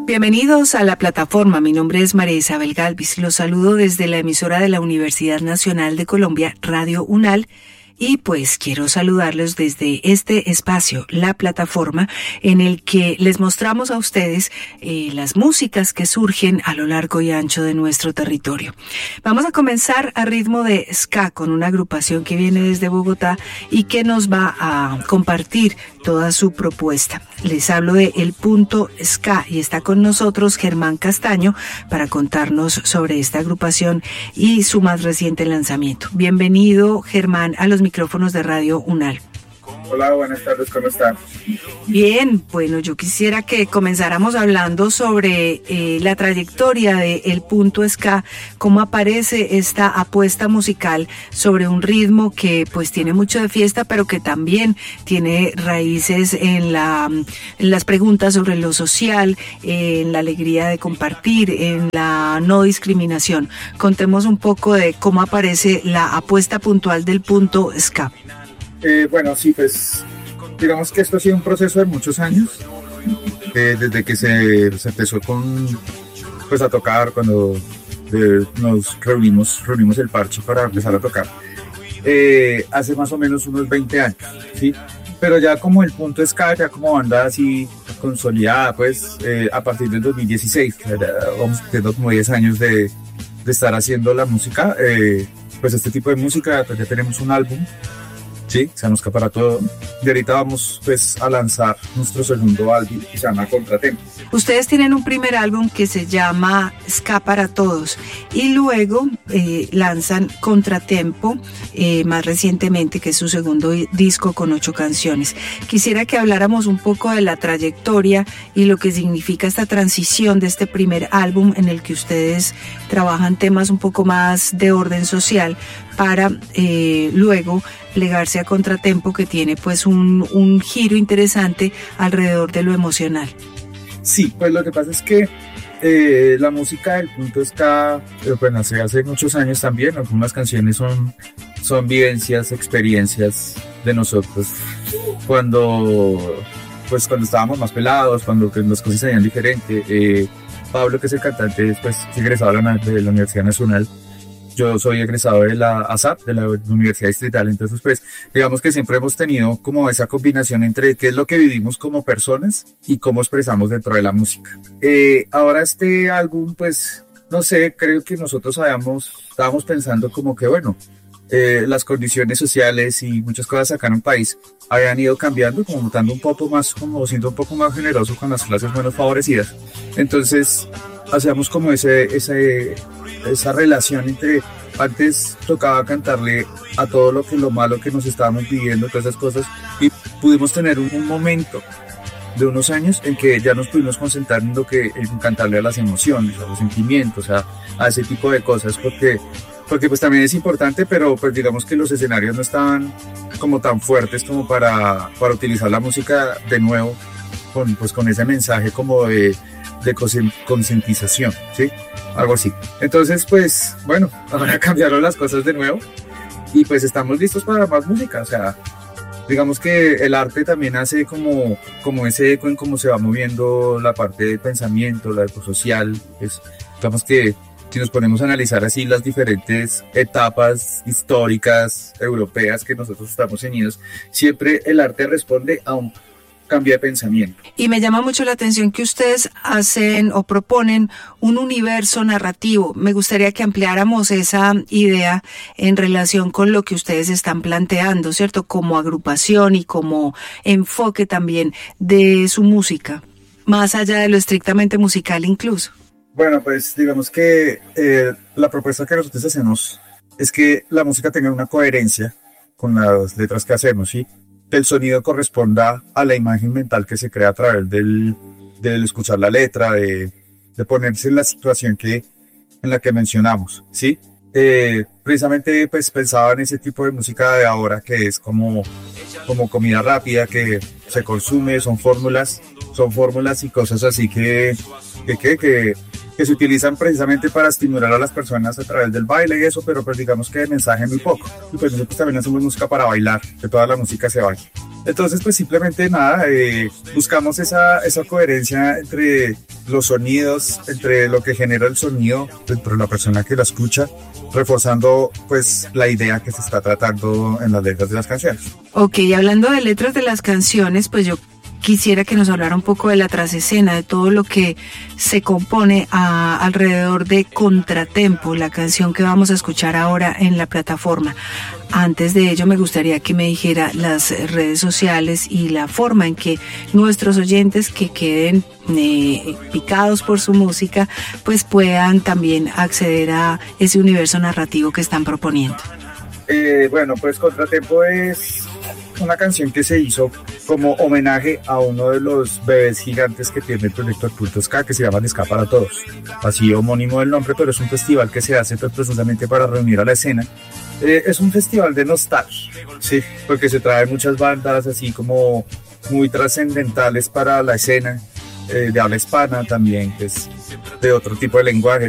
Bienvenidos a la plataforma. Mi nombre es María Isabel Galvis. Los saludo desde la emisora de la Universidad Nacional de Colombia, Radio UNAL. Y pues quiero saludarlos desde este espacio, la plataforma, en el que les mostramos a ustedes las músicas que surgen a lo largo y ancho de nuestro territorio. Vamos a comenzar a ritmo de ska con una agrupación que viene desde Bogotá y que nos va a compartir toda su propuesta. Les hablo de El Punto Ska y está con nosotros Germán Castaño para contarnos sobre esta agrupación y su más reciente lanzamiento. Bienvenido, Germán, a los micrófonos de Radio UNAL. Hola, buenas tardes, ¿cómo están? Bien, bueno, yo quisiera que comenzáramos hablando sobre la trayectoria de El Punto Ska, cómo aparece esta apuesta musical sobre un ritmo que pues tiene mucho de fiesta, pero que también tiene raíces en las preguntas sobre lo social, en la alegría de compartir, en la no discriminación. Contemos un poco de cómo aparece la apuesta puntual del Punto Ska. Bueno, sí, pues digamos que esto ha sido un proceso de muchos años, desde que se empezó a tocar, cuando nos reunimos el parche para empezar a tocar, hace más o menos unos 20 años, ¿sí? Pero ya como El Punto Ska, ya como banda así consolidada, pues a partir del 2016, ya vamos teniendo como 10 años de estar haciendo la música, pues este tipo de música, pues ya tenemos un álbum. Sí, se nos escapará todo. Y ahorita vamos pues a lanzar nuestro segundo álbum que se llama Contratempo. Ustedes tienen un primer álbum que se llama Ska para Todos y luego lanzan Contratempo más recientemente, que es su segundo disco con 8 canciones. Quisiera que habláramos un poco de la trayectoria y lo que significa esta transición de este primer álbum en el que ustedes trabajan temas un poco más de orden social para luego plegarse a Contratempo, que tiene pues un giro interesante alrededor de lo emocional. Sí, pues lo que pasa es que la música del Punto Ska pues nace hace muchos años también. Algunas canciones son vivencias, experiencias de nosotros cuando estábamos más pelados, cuando las cosas se veían diferentes. Pablo, que es el cantante, pues es egresado de la Universidad Nacional. Yo soy egresado de la ASAP, de la Universidad Distrital, entonces pues digamos que siempre hemos tenido como esa combinación entre qué es lo que vivimos como personas y cómo expresamos dentro de la música. Ahora este álbum, pues no sé, creo que nosotros estábamos pensando como que bueno, las condiciones sociales y muchas cosas acá en un país habían ido cambiando, como mutando un poco más, como siendo un poco más generoso con las clases menos favorecidas. Entonces hacíamos como esa relación entre antes tocaba cantarle a todo lo malo que nos estábamos viviendo, todas esas cosas, y pudimos tener un momento de unos años en que ya nos pudimos concentrar en cantarle a las emociones, a los sentimientos, a ese tipo de cosas, porque pues también es importante, pero pues digamos que los escenarios no estaban como tan fuertes como para utilizar la música de nuevo con ese mensaje como de concientización, ¿sí? Algo así. Entonces, pues, bueno, ahora cambiaron las cosas de nuevo y pues estamos listos para más música. O sea, digamos que el arte también hace como ese eco en cómo se va moviendo la parte del pensamiento, la ecosocial. Digamos que si nos ponemos a analizar así las diferentes etapas históricas europeas que nosotros estamos tenidos, siempre el arte responde a un cambio de pensamiento. Y me llama mucho la atención que ustedes hacen o proponen un universo narrativo. Me gustaría que ampliáramos esa idea en relación con lo que ustedes están planteando, ¿cierto? Como agrupación y como enfoque también de su música, más allá de lo estrictamente musical incluso. Bueno, pues digamos que la propuesta que nosotros hacemos es que la música tenga una coherencia con las letras que hacemos, ¿sí? Que el sonido corresponda a la imagen mental que se crea a través del escuchar la letra, de ponerse en la situación en la que mencionamos, ¿sí? Precisamente pues pensaba en ese tipo de música de ahora que es como comida rápida que se consume, son fórmulas y cosas así que se utilizan precisamente para estimular a las personas a través del baile y eso, pero pues digamos que de mensaje muy poco. Y pues nosotros también hacemos música para bailar, que toda la música se baile. Entonces, pues simplemente nada, buscamos esa coherencia entre los sonidos, entre lo que genera el sonido dentro de la persona que la escucha, reforzando pues la idea que se está tratando en las letras de las canciones. Ok, hablando de letras de las canciones, pues yo quisiera que nos hablara un poco de la trasescena, de todo lo que se compone alrededor de Contratempo, la canción que vamos a escuchar ahora en la plataforma. Antes de ello, me gustaría que me dijera las redes sociales y la forma en que nuestros oyentes que queden picados por su música, pues puedan también acceder a ese universo narrativo que están proponiendo. Bueno, pues Contratempo es una canción que se hizo como homenaje a uno de los bebés gigantes que tiene el proyecto Punto Ska, que se llama Ska para Todos. Así homónimo del nombre, pero es un festival que se hace precisamente para reunir a la escena. Es un festival de nostalgia, sí, porque se trae muchas bandas así como muy trascendentales para la escena, de habla hispana también, que es de otro tipo de lenguaje.